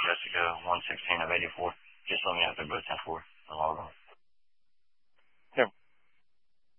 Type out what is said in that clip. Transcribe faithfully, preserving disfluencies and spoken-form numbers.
Jessica one sixteen of eighty-four. Just let me know if they're both ten four.